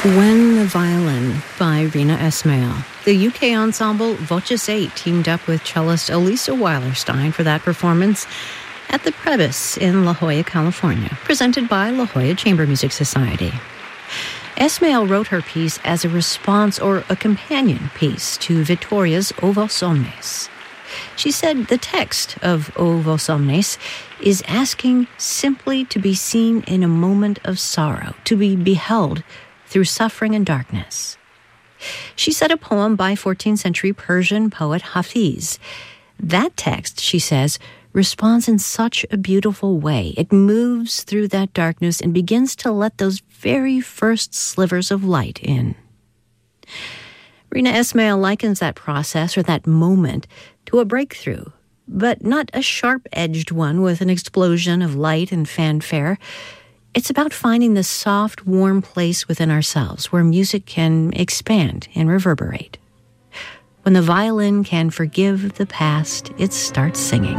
When the Violin by Rina Ismail. The UK ensemble Voces 8 teamed up with cellist Elisa Weilerstein for that performance at the Prebys in La Jolla, California, presented by La Jolla Chamber Music Society. Ismail wrote her piece as a response or a companion piece to Victoria's O Vos Omnes. She said the text of O Vos Omnes is asking simply to be seen in a moment of sorrow, to be beheld through suffering and darkness. She said a poem by 14th century Persian poet Hafiz. That text, she says, responds in such a beautiful way. It moves through that darkness and begins to let those very first slivers of light in. Rina Ismail likens that process or that moment to a breakthrough, but not a sharp-edged one with an explosion of light and fanfare. It's about finding the soft, warm place within ourselves where music can expand and reverberate. When the violin can forgive the past, it starts singing.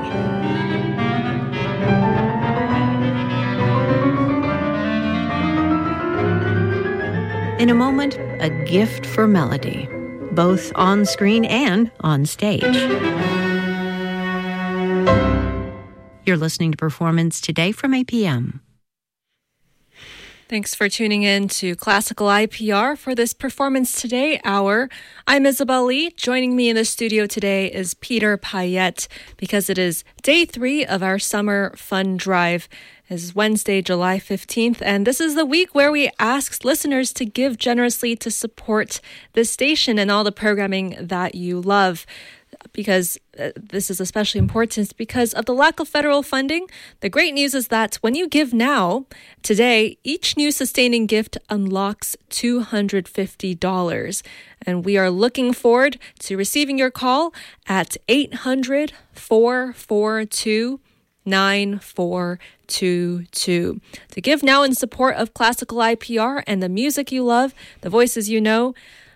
In a moment, a gift for melody, both on screen and on stage. You're listening to Performance Today from APM. Thanks for tuning in to Classical IPR for this Performance Today hour. I'm Isabel Lee. Joining me in the studio today is Peter Payette because it is day 3 of our summer fun drive. It is Wednesday, July 15th, and this is the week where we ask listeners to give generously to support this station and all the programming that you love. Because this is especially important because of the lack of federal funding. The great news is that when you give now, today, each new sustaining gift unlocks $250. And we are looking forward to receiving your call at 800-442-9422 to give now in support of Classical IPR and the music you love, the voices you know.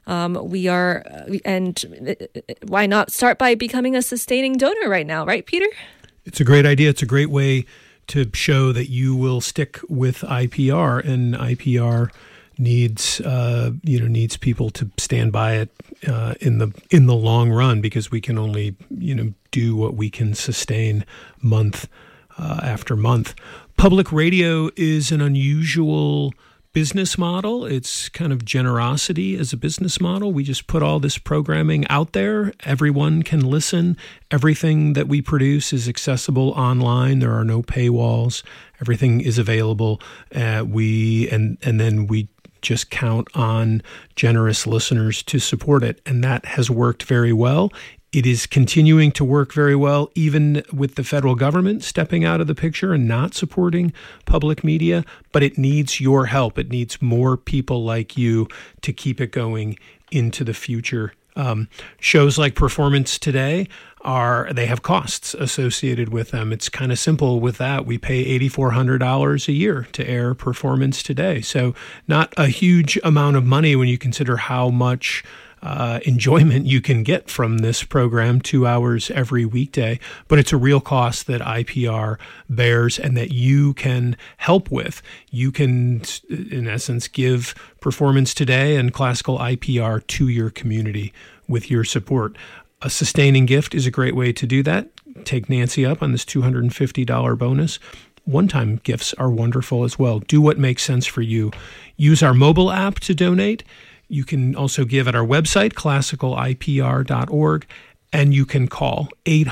And why not start by becoming a sustaining donor right now, right, Peter? It's a great idea. It's a great way to show that you will stick with IPR, and IPR needs people to stand by it in the long run, because we can only do what we can sustain month after month. Public radio is an unusual business model. It's kind of generosity as a business model. We just put all this programming out there. Everyone can listen. Everything that we produce is accessible online. There are no paywalls. Everything is available. And then we just count on generous listeners to support it. And that has worked very well. It is continuing to work very well, even with the federal government stepping out of the picture and not supporting public media. But it needs your help. It needs more people like you to keep it going into the future. Shows like Performance Today they have costs associated with them. It's kind of simple with that. We pay $8,400 a year to air Performance Today. So not a huge amount of money when you consider how much enjoyment you can get from this program, 2 hours every weekday, but it's a real cost that IPR bears and that you can help with. You can, in essence, give Performance Today and Classical IPR to your community with your support. A sustaining gift is a great way to do that. Take Nancy up on this $250 bonus. One-time gifts are wonderful as well. Do what makes sense for you. Use our mobile app to donate. You can also give at our website, classicalipr.org, and you can call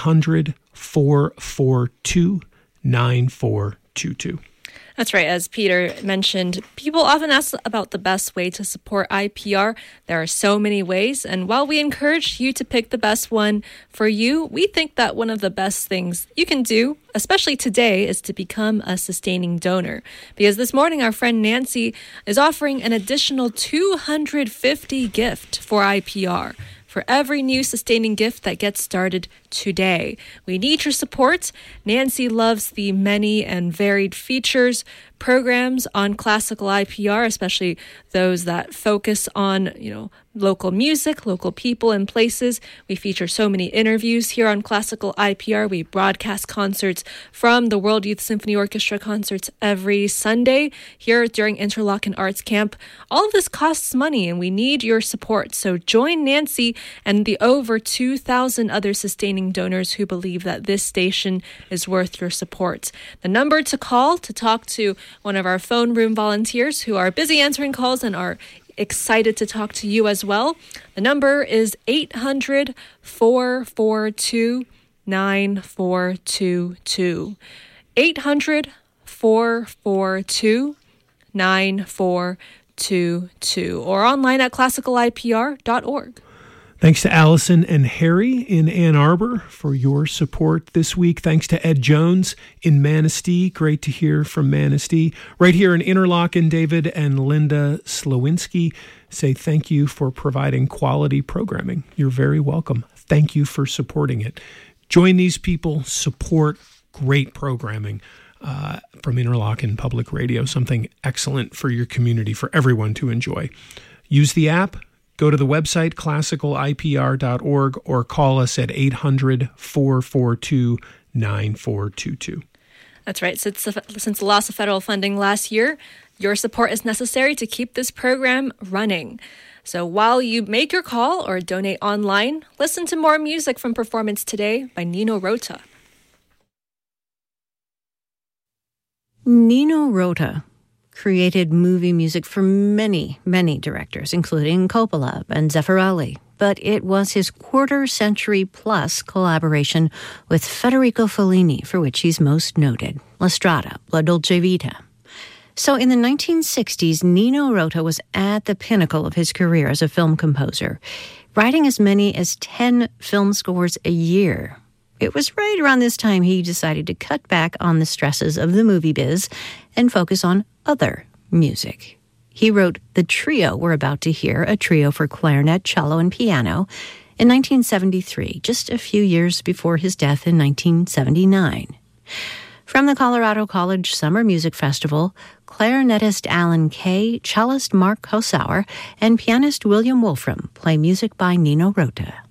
800-442-9422. That's right. As Peter mentioned, people often ask about the best way to support IPR. There are so many ways, and while we encourage you to pick the best one for you, we think that one of the best things you can do, especially today, is to become a sustaining donor. Because this morning, our friend Nancy is offering an additional $250 gift for IPR. For every new sustaining gift that gets started today. We need your support. Nancy loves the many and varied features, programs on classical IPR, especially those that focus on, local music, local people and places. We feature so many interviews here on Classical IPR. We broadcast concerts from the World Youth Symphony Orchestra concerts every Sunday here during Interlochen Arts Camp. All of this costs money and we need your support. So join Nancy and the over 2,000 other sustaining donors who believe that this station is worth your support. The number to call to talk to one of our phone room volunteers who are busy answering calls and are excited to talk to you as well. The number is 800-442-9422. 800-442-9422 or online at classicalipr.org. Thanks to Allison and Harry in Ann Arbor for your support this week. Thanks to Ed Jones in Manistee. Great to hear from Manistee. Right here in Interlochen, David and Linda Slowinski say thank you for providing quality programming. You're very welcome. Thank you for supporting it. Join these people, support great programming from Interlochen Public Radio, something excellent for your community, for everyone to enjoy. Use the app. Go to the website, classicalipr.org, or call us at 800-442-9422. That's right. Since the loss of federal funding last year, your support is necessary to keep this program running. So while you make your call or donate online, listen to more music from Performance Today by Nino Rota. Nino Rota created movie music for many, many directors, including Coppola and Zeffirelli. But it was his quarter-century-plus collaboration with Federico Fellini for which he's most noted, La Strada, La Dolce Vita. So in the 1960s, Nino Rota was at the pinnacle of his career as a film composer, writing as many as 10 film scores a year. It was right around this time he decided to cut back on the stresses of the movie biz and focus on other music. He wrote the trio we're about to hear, a trio for clarinet, cello, and piano, in 1973, just a few years before his death in 1979. From the Colorado College Summer Music Festival, clarinetist Alan Kay, cellist Mark Kosauer, and pianist William Wolfram play music by Nino Rota.